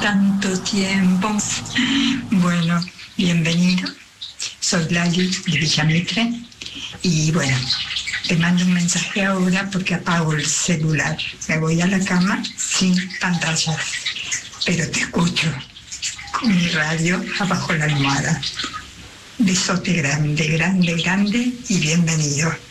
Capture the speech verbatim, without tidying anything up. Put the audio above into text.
tanto tiempo. Bueno, bienvenido. Soy Lali de Villamitre y bueno, te mando un mensaje ahora porque apago el celular. Me voy a la cama sin pantallas, pero te escucho con mi radio abajo la almohada. Besote grande, grande, grande y bienvenido.